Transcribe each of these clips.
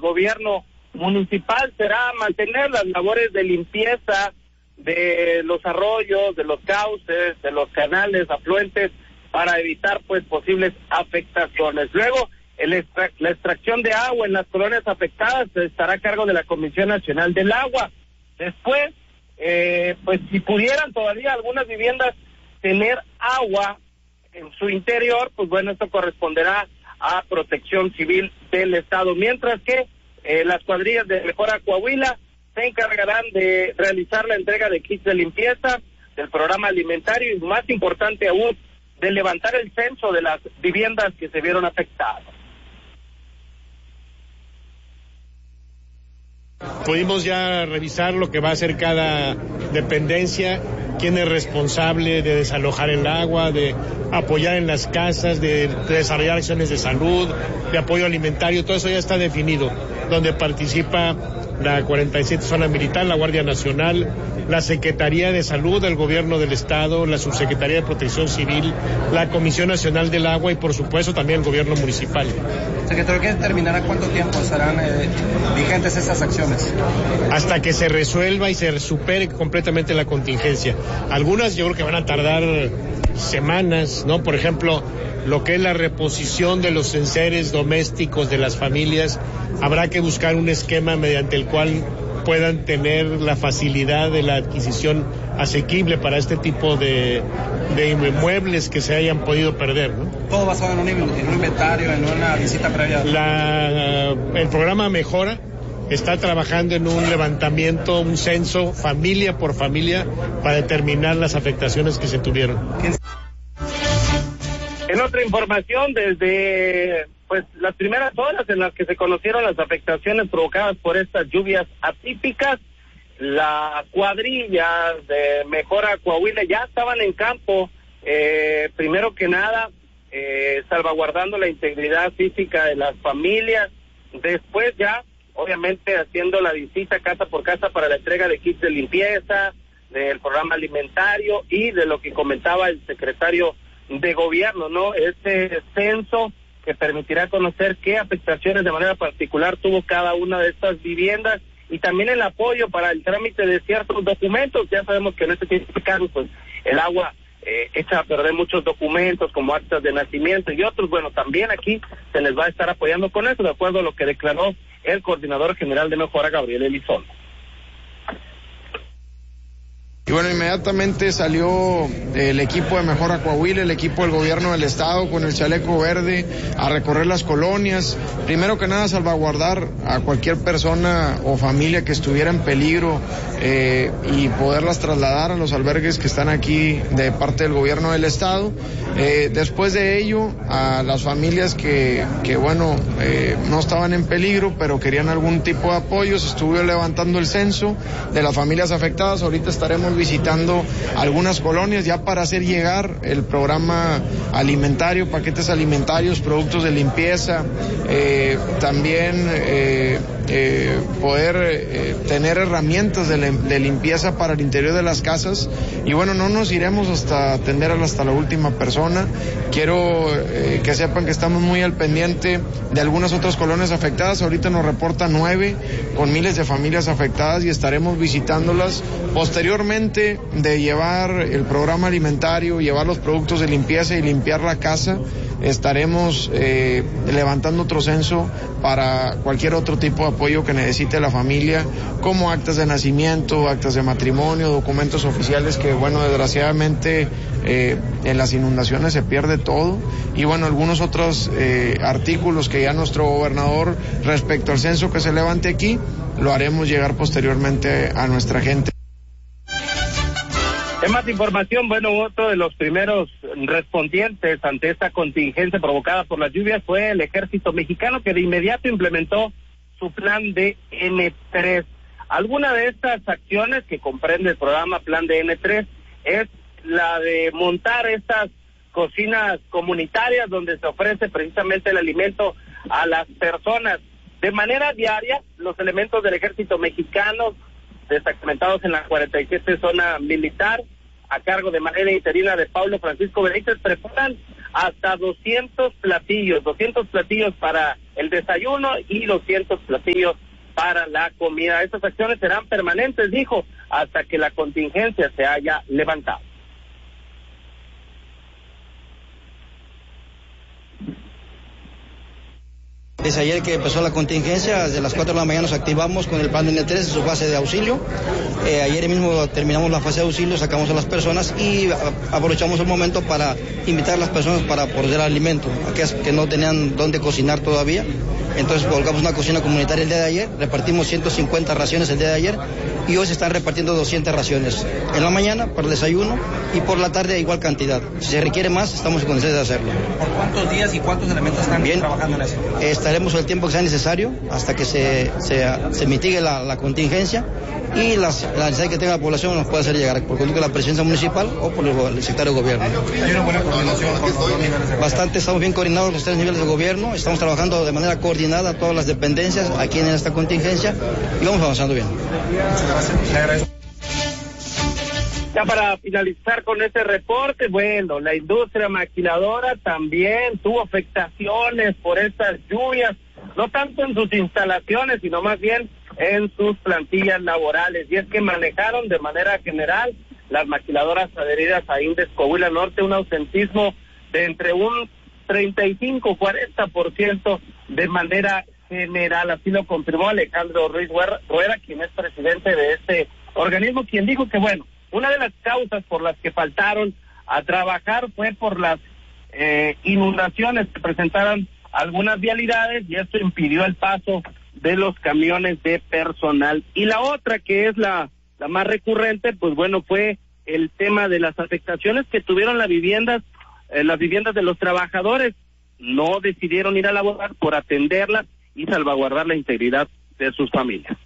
gobierno municipal será mantener las labores de limpieza de los arroyos, de los cauces, de los canales afluentes, para evitar pues posibles afectaciones. Luego, la extracción de agua en las colonias afectadas estará a cargo de la Comisión Nacional del Agua. Después, pues si pudieran todavía algunas viviendas tener agua en su interior, pues bueno, esto corresponderá a Protección Civil del Estado, mientras que las cuadrillas de Mejora Coahuila se encargarán de realizar la entrega de kits de limpieza, del programa alimentario y, más importante aún, de levantar el censo de las viviendas que se vieron afectadas. Pudimos ya revisar lo que va a hacer cada dependencia, quién es responsable de desalojar el agua, de apoyar en las casas, de desarrollar acciones de salud, de apoyo alimentario, todo eso ya está definido, donde participa la 47 Zona Militar, la Guardia Nacional, la Secretaría de Salud del Gobierno del Estado, la Subsecretaría de Protección Civil, la Comisión Nacional del Agua y por supuesto también el Gobierno Municipal. Secretario, ¿qué determinará cuánto tiempo estarán vigentes estas acciones? Hasta que se resuelva y se supere completamente la contingencia. Algunas yo creo que van a tardar semanas, ¿no? Por ejemplo, lo que es la reposición de los enseres domésticos de las familias, habrá que buscar un esquema mediante el cual puedan tener la facilidad de la adquisición asequible para este tipo de inmuebles que se hayan podido perder, ¿no? Todo basado en un inventario, en una visita previa. El programa Mejora está trabajando en un levantamiento, un censo familia por familia para determinar las afectaciones que se tuvieron. En otra información, desde las primeras horas en las que se conocieron las afectaciones provocadas por estas lluvias atípicas, las cuadrillas de Mejora Coahuila ya estaban en campo, primero que nada, salvaguardando la integridad física de las familias, después ya, obviamente, haciendo la visita casa por casa para la entrega de kits de limpieza, del programa alimentario y de lo que comentaba el secretario de gobierno, ¿no? Este censo que permitirá conocer qué afectaciones de manera particular tuvo cada una de estas viviendas y también el apoyo para el trámite de ciertos documentos. Ya sabemos que en este tipo de casos, pues, el agua echa a perder muchos documentos como actas de nacimiento y otros. Bueno, también aquí se les va a estar apoyando con eso, de acuerdo a lo que declaró el coordinador general de Mejora, Gabriel Elizondo. Y bueno, inmediatamente salió el equipo de Mejora Coahuila, el equipo del gobierno del estado con el chaleco verde a recorrer las colonias. Primero que nada, salvaguardar a cualquier persona o familia que estuviera en peligro y poderlas trasladar a los albergues que están aquí de parte del gobierno del estado. Después de ello, a las familias que no estaban en peligro, pero querían algún tipo de apoyo, se estuvo levantando el censo de las familias afectadas. Ahorita estaremos visitando algunas colonias ya para hacer llegar el programa alimentario, paquetes alimentarios, productos de limpieza, también poder tener herramientas de limpieza para el interior de las casas. Y bueno, no nos iremos hasta atender hasta la última persona. Quiero que sepan que estamos muy al pendiente de algunas otras colonias afectadas. Ahorita nos reportan 9 con miles de familias afectadas y estaremos visitándolas. Posteriormente de llevar el programa alimentario, llevar los productos de limpieza y limpiar la casa, estaremos levantando otro censo para cualquier otro tipo de apoyo que necesite la familia, como actas de nacimiento, actas de matrimonio, documentos oficiales que, bueno, desgraciadamente en las inundaciones se pierde todo. Y bueno, algunos otros artículos que ya nuestro gobernador, respecto al censo que se levante aquí, lo haremos llegar posteriormente a nuestra gente. En más información, bueno, otro de los primeros respondientes ante esta contingencia provocada por las lluvias fue el Ejército Mexicano, que de inmediato implementó su plan de N3. Alguna de estas acciones que comprende el programa Plan de N3 es la de montar estas cocinas comunitarias donde se ofrece precisamente el alimento a las personas. De manera diaria, los elementos del Ejército Mexicano destacamentados en la 47 Zona Militar, a cargo de manera interina de Pablo Francisco Benítez, preparan hasta 200 platillos para el desayuno y 200 platillos para la comida. Estas acciones serán permanentes, dijo, hasta que la contingencia se haya levantado. Desde ayer que empezó la contingencia, desde las 4 de la mañana nos activamos con el plan N3 en su fase de auxilio. Ayer mismo terminamos la fase de auxilio, sacamos a las personas y aprovechamos el momento para invitar a las personas para aportar alimento, aquellas que no tenían dónde cocinar todavía. Entonces colocamos una cocina comunitaria el día de ayer, repartimos 150 raciones el día de ayer y hoy se están repartiendo 200 raciones. En la mañana para el desayuno y por la tarde igual cantidad. Si se requiere más, estamos en condiciones de hacerlo. ¿Por cuántos días y cuántos elementos están trabajando en eso? Estaremos el tiempo que sea necesario hasta que se mitigue la contingencia y la necesidad que tenga la población nos puede hacer llegar por conducto de la presidencia municipal o por el secretario de gobierno. ¿Hay una buena coordinación con los dos niveles de gobierno? Bastante, estamos bien coordinados los 3 niveles de gobierno, estamos trabajando de manera coordinada todas las dependencias aquí en esta contingencia y vamos avanzando bien. Muchas gracias. Le agradezco. Ya para finalizar con este reporte, bueno, la industria maquiladora también tuvo afectaciones por estas lluvias, no tanto en sus instalaciones, sino más bien en sus plantillas laborales. Y es que manejaron de manera general las maquiladoras adheridas a Indes Coahuila Norte un ausentismo de entre un 35-40% de manera general. Así lo confirmó Alejandro Ruiz Rueda, quien es presidente de este organismo, quien dijo que, bueno, una de las causas por las que faltaron a trabajar fue por las inundaciones que presentaron algunas vialidades y esto impidió el paso de los camiones de personal. Y la otra, que es la más recurrente, pues bueno, fue el tema de las afectaciones que tuvieron las viviendas de los trabajadores. No decidieron ir a laborar por atenderlas y salvaguardar la integridad de sus familias.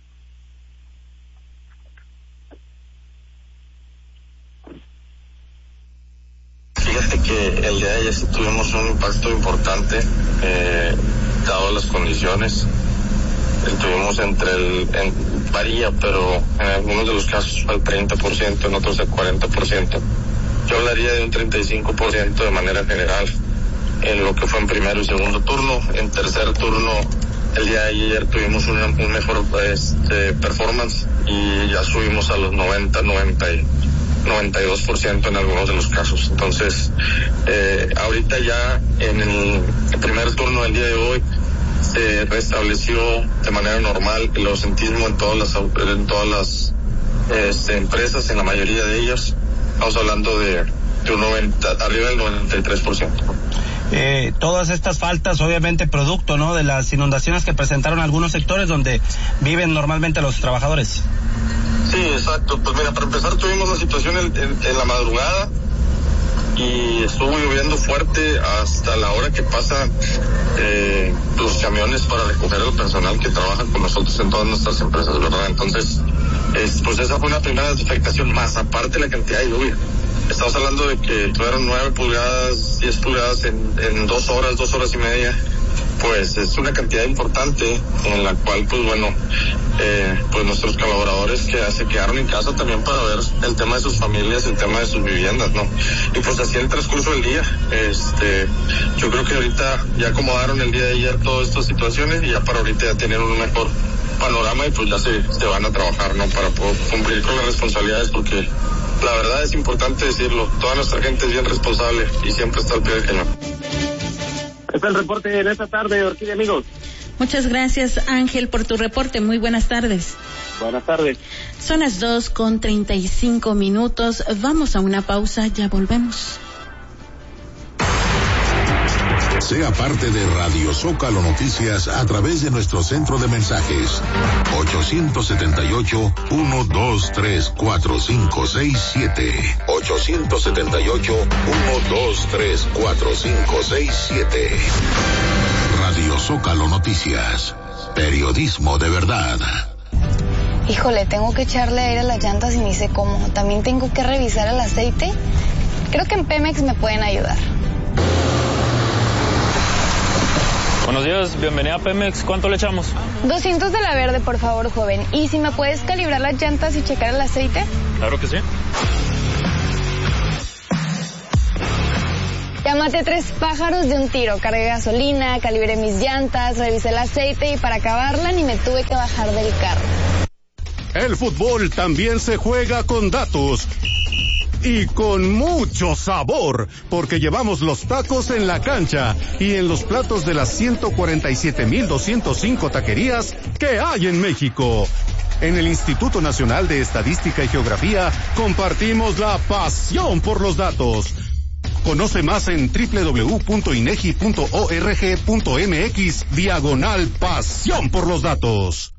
Fíjate que el día de ayer sí tuvimos un impacto importante, dado las condiciones. Estuvimos varía, pero en algunos de los casos fue el 30%, en otros el 40%. Yo hablaría de un 35% de manera general, en lo que fue en primero y segundo turno. En tercer turno, el día de ayer tuvimos un mejor performance y ya subimos a los 92% en algunos de los casos. Entonces, ahorita ya en el primer turno del día de hoy se restableció de manera normal el ausentismo en todas las empresas, en la mayoría de ellas. Estamos hablando de un arriba del 93%. Todas estas faltas, obviamente, producto, ¿no?, de las inundaciones que presentaron algunos sectores donde viven normalmente los trabajadores. Sí, exacto. Pues mira, para empezar tuvimos una situación en la madrugada y estuvo lloviendo fuerte hasta la hora que pasan los camiones para recoger al personal que trabaja con nosotros en todas nuestras empresas, ¿verdad? Entonces, pues esa fue una primera afectación, más aparte la cantidad de lluvia. Estamos hablando de que tuvieron 9 pulgadas, 10 pulgadas en 2 horas y media. Pues es una cantidad importante en la cual, pues bueno, pues nuestros colaboradores que se quedaron en casa también para ver el tema de sus familias, el tema de sus viviendas, ¿no? Y pues así el transcurso del día, yo creo que ahorita ya acomodaron el día de ayer todas estas situaciones y ya para ahorita ya tienen un mejor panorama y pues ya se van a trabajar, ¿no? Para poder cumplir con las responsabilidades, porque la verdad es importante decirlo, toda nuestra gente es bien responsable y siempre está al pie del cañón. Este es el reporte en esta tarde, Orquídea, amigos. Muchas gracias, Ángel, por tu reporte. Muy buenas tardes. Buenas tardes. Son las 2:35. Vamos a una pausa, ya volvemos. Sea parte de Radio Zócalo Noticias a través de nuestro centro de mensajes 878-123-4567 878-123-4567. Radio Zócalo Noticias, periodismo de verdad. Híjole, tengo que echarle aire a las llantas y ni sé cómo. También tengo que revisar el aceite. Creo que en Pemex me pueden ayudar. Buenos días, bienvenida a Pemex. ¿Cuánto le echamos? 200 de la verde, por favor, joven. ¿Y si me puedes calibrar las llantas y checar el aceite? Claro que sí. Llama Maté 3 pájaros de un tiro, cargué gasolina, calibré mis llantas, revisé el aceite y para acabarla ni me tuve que bajar del carro. El fútbol también se juega con datos. Y con mucho sabor, porque llevamos los tacos en la cancha y en los platos de las 147,205 taquerías que hay en México. En el Instituto Nacional de Estadística y Geografía compartimos la pasión por los datos. Conoce más en www.inegi.org.mx/pasión por los datos.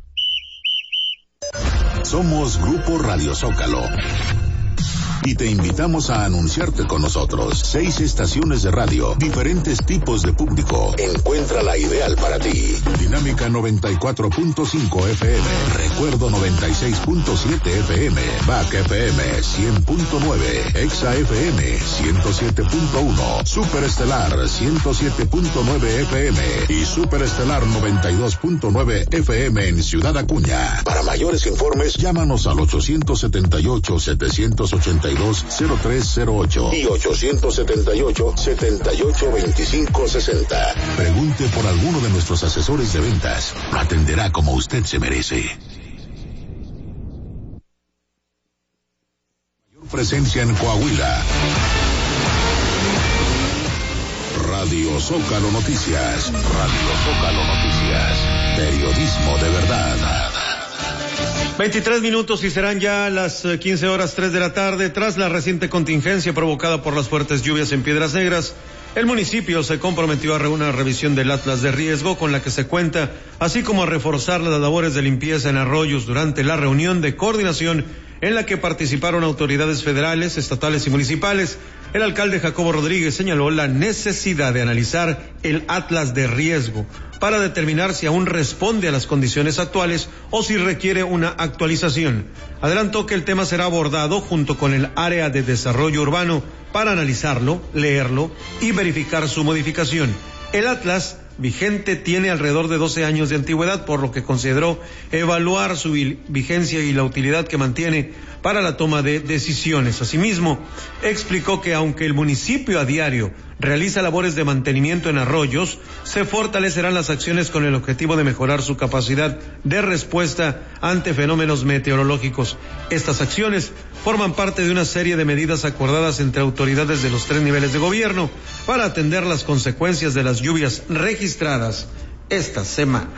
Somos Grupo Radio Zócalo y te invitamos a anunciarte con nosotros. 6 estaciones de radio, diferentes tipos de público. Encuentra la ideal para ti. Dinámica 94.5 FM, Recuerdo 96.7 FM, BAC FM 100.9, Exa FM 107.1, Superestelar 107.9 FM y Superestelar 92.9 FM en Ciudad Acuña. Para mayores informes, llámanos al 878-782-0308 y 878-782560. Pregunte por alguno de nuestros asesores de ventas. Lo atenderá como usted se merece. Mayor presencia en Coahuila. Radio Zócalo Noticias. Radio Zócalo Noticias. Periodismo de verdad. 23 minutos y serán ya las 15:03 de la tarde. Tras la reciente contingencia provocada por las fuertes lluvias en Piedras Negras, el municipio se comprometió a una revisión del atlas de riesgo con la que se cuenta, así como a reforzar las labores de limpieza en arroyos durante la reunión de coordinación en la que participaron autoridades federales, estatales y municipales. El alcalde Jacobo Rodríguez señaló la necesidad de analizar el atlas de riesgo para determinar si aún responde a las condiciones actuales o si requiere una actualización. Adelantó que el tema será abordado junto con el área de desarrollo urbano para analizarlo, leerlo y verificar su modificación. El atlas vigente tiene alrededor de 12 años de antigüedad, por lo que consideró evaluar su vigencia y la utilidad que mantiene para la toma de decisiones. Asimismo, explicó que aunque el municipio a diario realiza labores de mantenimiento en arroyos, se fortalecerán las acciones con el objetivo de mejorar su capacidad de respuesta ante fenómenos meteorológicos. Estas acciones forman parte de una serie de medidas acordadas entre autoridades de los 3 niveles de gobierno para atender las consecuencias de las lluvias registradas esta semana.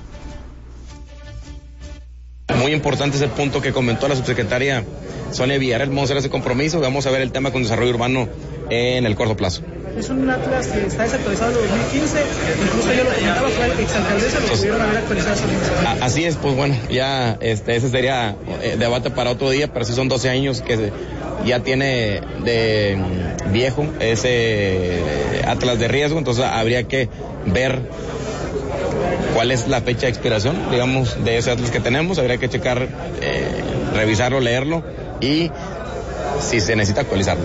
Muy importante ese punto que comentó la subsecretaria Sonia Villarreal. Vamos a hacer ese compromiso y vamos a ver el tema con desarrollo urbano en el corto plazo. Es un atlas que está desactualizado en 2015, incluso yo lo comentaba, fue el exalcaldesa, lo pudieron haber actualizado hace meses. Así es, pues bueno, ya ese sería debate para otro día, pero sí son 12 años que ya tiene de viejo ese atlas de riesgo, entonces habría que ver cuál es la fecha de expiración, digamos, de ese atlas que tenemos. Habría que checar, revisarlo, leerlo y si se necesita actualizarlo.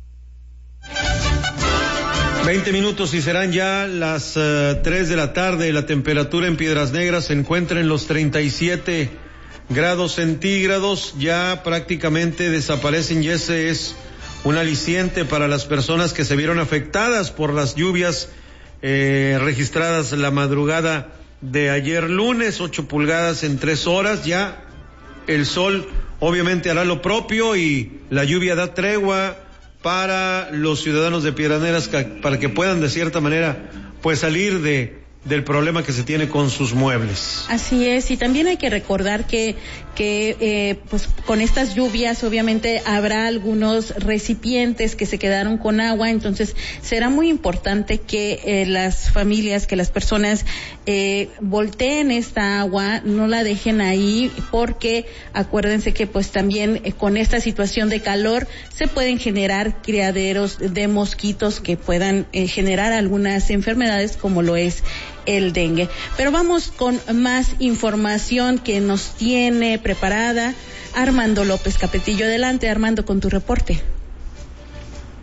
20 minutos y serán ya las 3 de la tarde. La temperatura en Piedras Negras se encuentra en los 37 grados centígrados. Ya prácticamente desaparecen y ese es un aliciente para las personas que se vieron afectadas por las lluvias registradas la madrugada de ayer lunes. 8 pulgadas en 3 horas. Ya el sol obviamente hará lo propio y la lluvia da tregua para los ciudadanos de Piedras Negras para que puedan de cierta manera pues salir del problema que se tiene con sus muebles. Así es, y también hay que recordar que pues con estas lluvias obviamente habrá algunos recipientes que se quedaron con agua, entonces será muy importante que las familias, que las personas volteen esta agua, no la dejen ahí, porque acuérdense que pues también con esta situación de calor se pueden generar criaderos de mosquitos que puedan generar algunas enfermedades como lo es el dengue. Pero vamos con más información que nos tiene preparada Armando López Capetillo. Adelante, Armando, con tu reporte.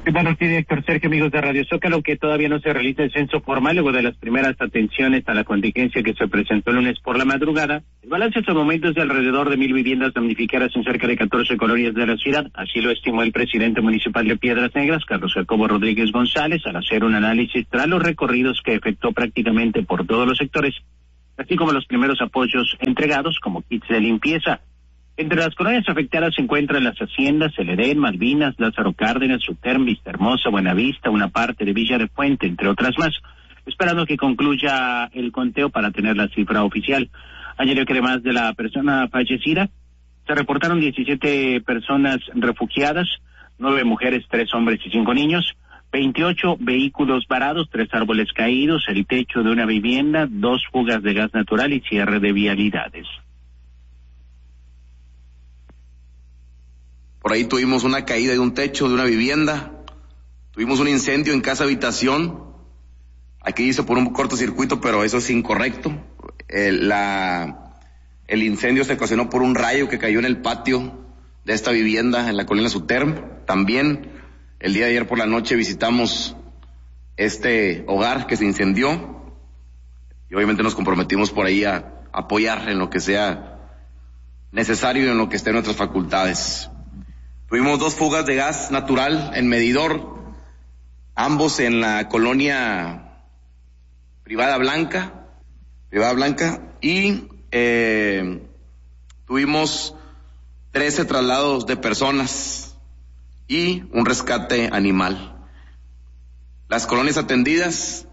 ¿Qué tal, director Sergio, amigos de Radio Zócalo? Que todavía no se realiza el censo formal luego de las primeras atenciones a la contingencia que se presentó el lunes por la madrugada. El balance hasta el momento es de alrededor de 1,000 viviendas damnificadas en cerca de 14 colonias de la ciudad. Así lo estimó el presidente municipal de Piedras Negras, Carlos Jacobo Rodríguez González, al hacer un análisis tras los recorridos que efectuó prácticamente por todos los sectores, así como los primeros apoyos entregados como kits de limpieza. Entre las colonias afectadas se encuentran las haciendas El Edén, Malvinas, Lázaro Cárdenas, Suterm, Vista Hermosa, Buenavista, una parte de Villa de Fuente, entre otras más, esperando que concluya el conteo para tener la cifra oficial. Añadió que además de la persona fallecida, se reportaron 17 personas refugiadas, 9 mujeres, 3 hombres y 5 niños, 28 vehículos varados, 3 árboles caídos, el techo de una vivienda, 2 fugas de gas natural y cierre de vialidades. Por ahí tuvimos una caída de un techo de una vivienda, tuvimos un incendio en casa habitación, aquí dice por un cortocircuito, pero eso es incorrecto. El incendio se ocasionó por un rayo que cayó en el patio de esta vivienda en la colonia Suterm. También el día de ayer por la noche visitamos este hogar que se incendió y obviamente nos comprometimos por ahí a apoyar en lo que sea necesario y en lo que esté en nuestras facultades. Tuvimos 2 fugas de gas natural en medidor, ambos en la colonia Privada Blanca, y tuvimos 13 traslados de personas y un rescate animal. Las colonias atendidas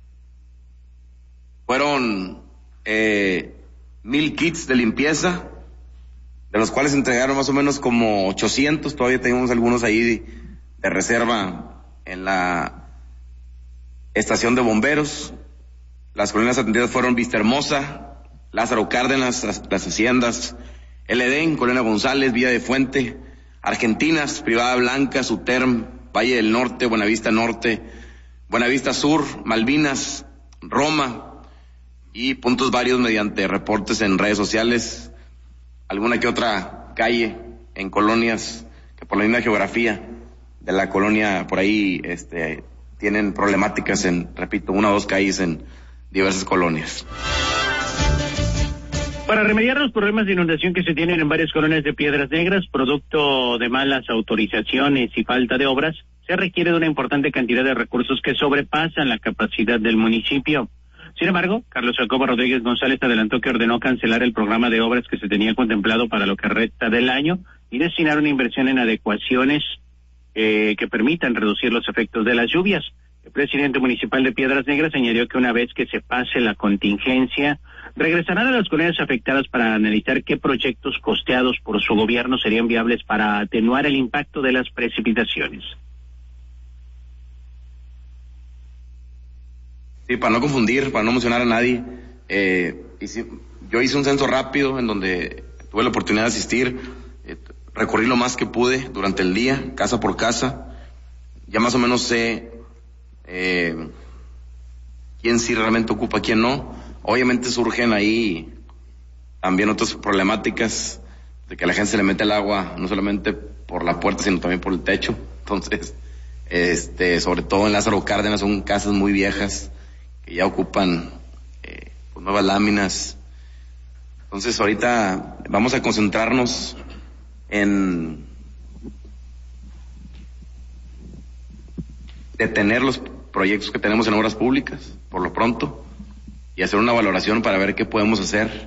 fueron 1,000 kits de limpieza, de los cuales entregaron más o menos como 800, todavía tenemos algunos ahí de reserva en la estación de bomberos. Las colonias atendidas fueron Vista Hermosa, Lázaro Cárdenas, las haciendas, El Edén, Colonia González, Villa de Fuente, Argentinas, Privada Blanca, Suterm, Valle del Norte, Buenavista Norte, Buenavista Sur, Malvinas, Roma, y puntos varios mediante reportes en redes sociales, alguna que otra calle en colonias que por la misma geografía de la colonia por ahí tienen problemáticas en, repito, 1 o 2 calles en diversas colonias. Para remediar los problemas de inundación que se tienen en varias colonias de Piedras Negras, producto de malas autorizaciones y falta de obras, se requiere de una importante cantidad de recursos que sobrepasan la capacidad del municipio. Sin embargo, Carlos Jacobo Rodríguez González adelantó que ordenó cancelar el programa de obras que se tenía contemplado para lo que resta del año y destinar una inversión en adecuaciones que permitan reducir los efectos de las lluvias. El presidente municipal de Piedras Negras añadió que una vez que se pase la contingencia, regresarán a las colonias afectadas para analizar qué proyectos costeados por su gobierno serían viables para atenuar el impacto de las precipitaciones. Sí, para no confundir, para no emocionar a nadie, yo hice un censo rápido en donde tuve la oportunidad de asistir, recorrí lo más que pude durante el día, casa por casa, ya más o menos sé quién sí realmente ocupa, quién no. Obviamente surgen ahí también otras problemáticas de que a la gente se le mete el agua no solamente por la puerta sino también por el techo. Entonces, sobre todo en Lázaro Cárdenas son casas muy viejas que ya ocupan pues nuevas láminas. Entonces ahorita vamos a concentrarnos en detener los proyectos que tenemos en obras públicas por lo pronto y hacer una valoración para ver qué podemos hacer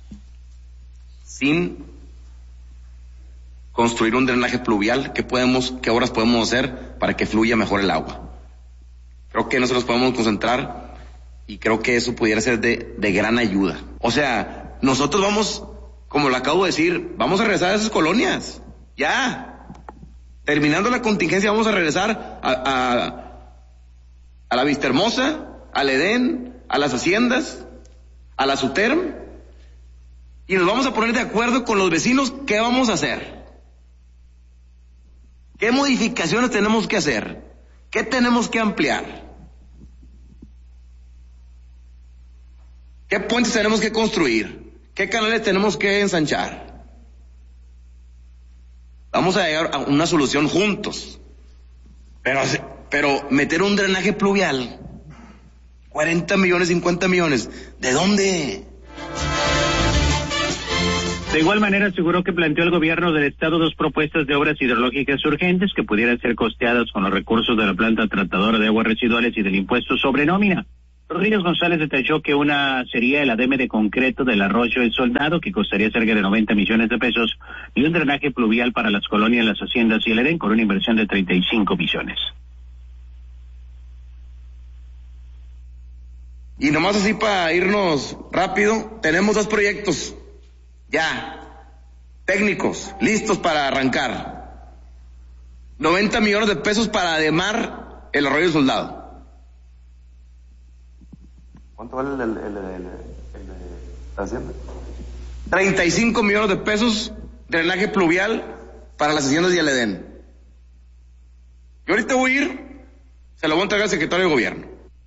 sin construir un drenaje pluvial, qué obras podemos hacer para que fluya mejor el agua. Creo que nosotros podemos concentrar y creo que eso pudiera ser de gran ayuda. O sea, nosotros vamos, como lo acabo de decir, vamos a regresar a esas colonias. Ya. Terminando la contingencia vamos a regresar a la Vista Hermosa, al Edén, a las haciendas, a la Suterm, y nos vamos a poner de acuerdo con los vecinos qué vamos a hacer. ¿Qué modificaciones tenemos que hacer? ¿Qué tenemos que ampliar? ¿Qué puentes tenemos que construir? ¿Qué canales tenemos que ensanchar? Vamos a llegar a una solución juntos. Pero meter un drenaje pluvial, 40 millones, 50 millones, ¿de dónde? De igual manera aseguró que planteó el gobierno del estado 2 propuestas de obras hidrológicas urgentes que pudieran ser costeadas con los recursos de la planta tratadora de aguas residuales y del impuesto sobre nómina. Rodríguez González detalló que una sería el ADM de concreto del arroyo El Soldado, que costaría cerca de 90 millones de pesos, y un drenaje pluvial para las colonias Las Haciendas y el Edén con una inversión de 35 millones. Y nomás así para irnos rápido, tenemos 2 proyectos ya técnicos listos para arrancar. 90 millones de pesos para ademar el arroyo El Soldado. ¿Cuánto vale el hacienda? 35 millones de pesos drenaje pluvial para las haciendas y el Edén. Yo ahorita voy a ir, se lo voy a entregar al secretario de gobierno.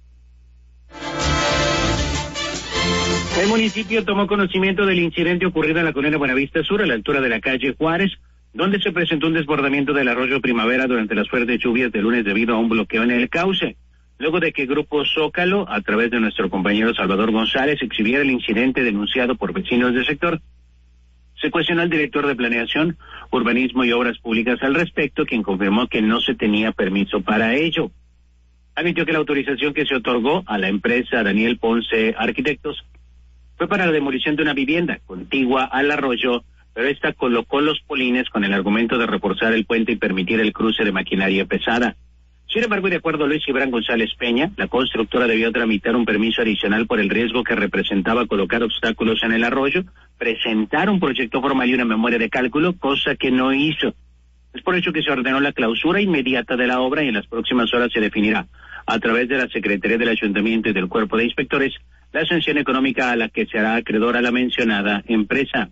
El municipio tomó conocimiento del incidente ocurrido en la colonia Buenavista Sur, a la altura de la calle Juárez, donde se presentó un desbordamiento del arroyo Primavera durante las fuertes lluvias de lunes debido a un bloqueo en el cauce. Luego de que Grupo Zócalo, a través de nuestro compañero Salvador González, exhibiera el incidente denunciado por vecinos del sector, se cuestionó al director de Planeación, Urbanismo y Obras Públicas al respecto, quien confirmó que no se tenía permiso para ello. Admitió que la autorización que se otorgó a la empresa Daniel Ponce Arquitectos fue para la demolición de una vivienda contigua al arroyo, pero esta colocó los polines con el argumento de reforzar el puente y permitir el cruce de maquinaria pesada. Sin embargo, y de acuerdo a Luis Gibran González Peña, la constructora debió tramitar un permiso adicional por el riesgo que representaba colocar obstáculos en el arroyo, presentar un proyecto formal y una memoria de cálculo, cosa que no hizo. Es por ello que se ordenó la clausura inmediata de la obra y en las próximas horas se definirá, a través de la Secretaría del Ayuntamiento y del Cuerpo de Inspectores, la sanción económica a la que se hará acreedora la mencionada empresa.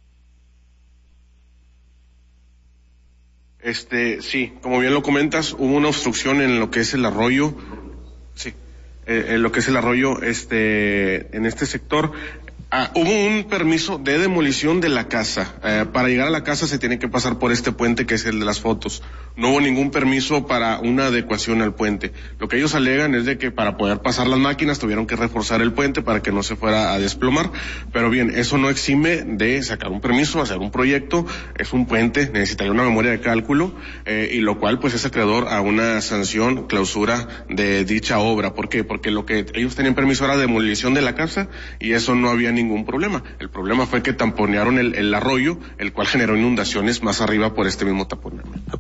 Sí, como bien lo comentas, hubo una obstrucción en lo que es el arroyo, en lo que es el arroyo, en este sector. Hubo un permiso de demolición de la casa. Para llegar a la casa se tiene que pasar por este puente que es el de las fotos. No hubo ningún permiso para una adecuación al puente. Lo que ellos alegan es de que para poder pasar las máquinas tuvieron que reforzar el puente para que no se fuera a desplomar. Pero bien, eso no exime de sacar un permiso, hacer un proyecto. Es un puente, necesitaría una memoria de cálculo, y lo cual pues es acreedor a una sanción, clausura de dicha obra. ¿Por qué? Porque lo que ellos tenían permiso era demolición de la casa y eso no había ningún problema. El problema fue que tamponearon el arroyo, el cual generó inundaciones más arriba por este mismo taponamiento.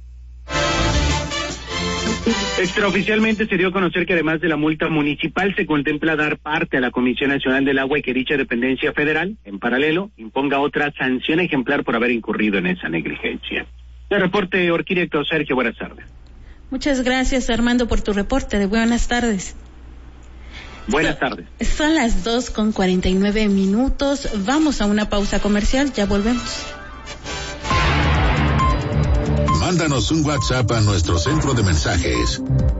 Extraoficialmente se dio a conocer que además de la multa municipal se contempla dar parte a la Comisión Nacional del Agua y que dicha dependencia federal, en paralelo, imponga otra sanción ejemplar por haber incurrido en esa negligencia. El reporte, Orquídea Sergio, buenas tardes. Muchas gracias, Armando, por tu reporte. De buenas tardes. Buenas tardes. Son las 2:49. Vamos a una pausa comercial, ya volvemos. Mándanos un WhatsApp a nuestro centro de mensajes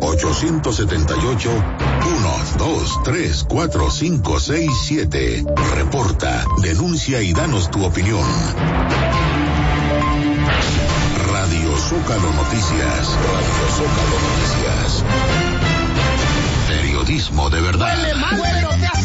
878-123-4567. Reporta, denuncia y danos tu opinión. Radio Zócalo Noticias. Radio Zócalo Noticias. Periodismo de verdad.